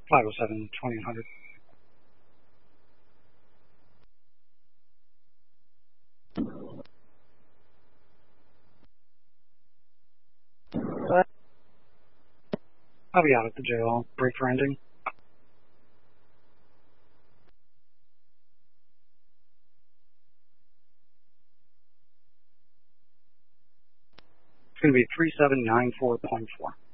507, 2800. I'll be out at the jail. Break for ending. It's going to be 3794.4.